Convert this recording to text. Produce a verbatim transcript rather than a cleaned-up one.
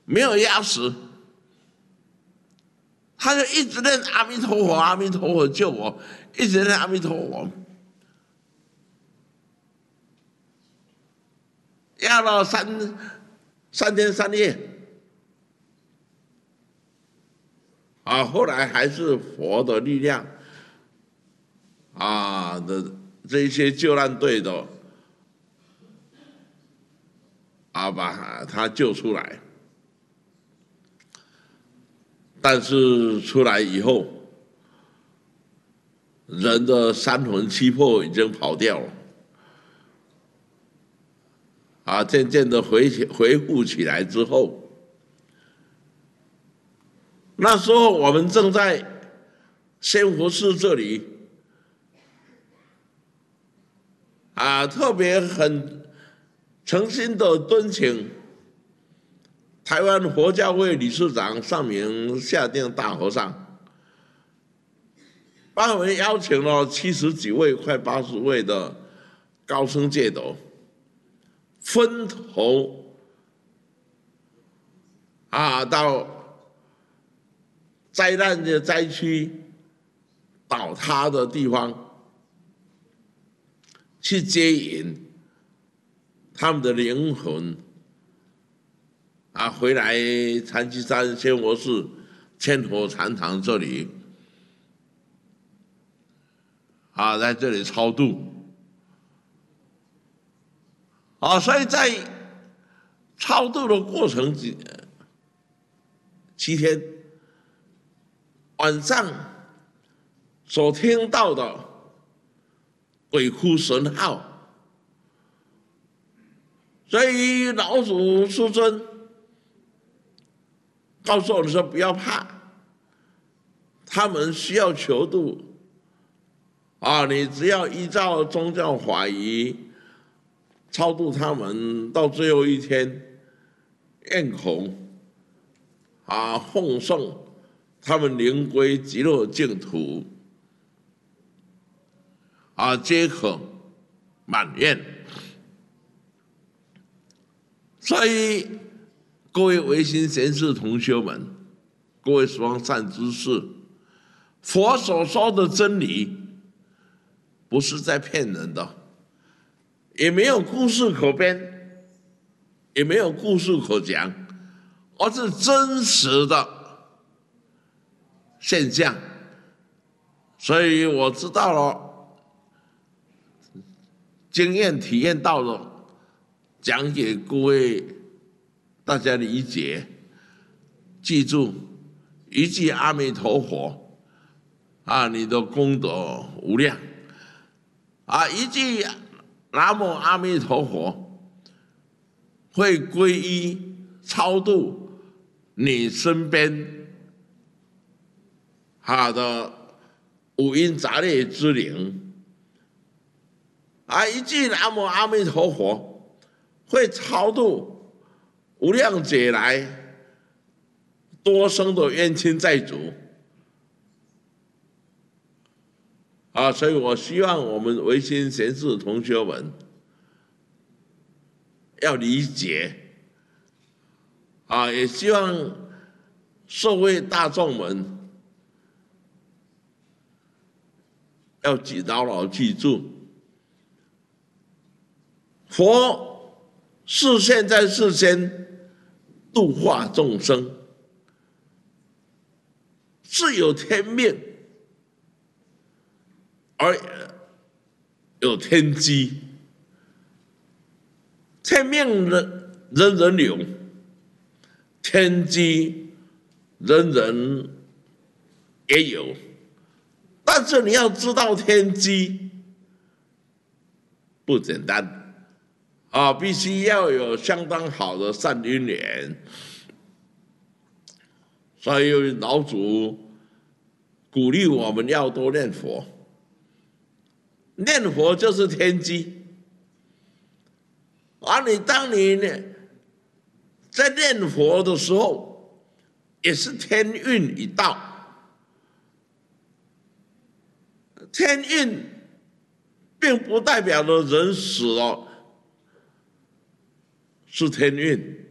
没有压死，他就一直念阿弥陀佛，阿弥陀佛救我，一直念阿弥陀佛，压了三三天三夜，啊，后来还是佛的力量啊的这些救难队的啊，把他救出来。但是出来以后，人的三魂七魄已经跑掉了，啊，渐渐的回恢复起来之后，那时候我们正在仙佛寺这里，啊，特别很诚心的敦请台湾佛教会理事长上明下定大和尚，帮我们邀请了七十几位、快八十位的高僧戒斗，分头啊到灾难的灾区、倒塌的地方去接引他们的灵魂。啊，回来禅七山仙佛寺千佛禅堂这里，啊，在这里超度，啊，所以在超度的过程几七天，晚上所听到的鬼哭神号，所以老祖师尊告诉我们说不要怕，他们需要求度啊，你只要依照宗教法仪超度他们，到最后一天咽口啊奉送他们灵归极乐净土啊，皆可满愿。所以各位唯心贤士同修们，各位双善知识，佛所说的真理不是在骗人的，也没有故事可编，也没有故事可讲，而是真实的现象。所以我知道了，经验体验到了，讲给各位大家理解，记住一句阿弥陀佛啊，你的功德无量啊，一句南无阿弥陀佛会皈依超度你身边他的五阴杂类之灵啊，一句南无阿弥陀佛会超度无量劫来多生的冤亲债主啊，所以我希望我们唯心贤士同学们要理解啊，也希望社会大众们要记牢牢记住，佛是现在世间度化众生，是有天命，而有天机。天命人人人有，天机人人也有，但是你要知道天机不简单。啊，必须要有相当好的善因缘，所以老祖鼓励我们要多念佛，念佛就是天机。而你当你在念佛的时候，也是天运一到，天运并不代表着人死了是天运，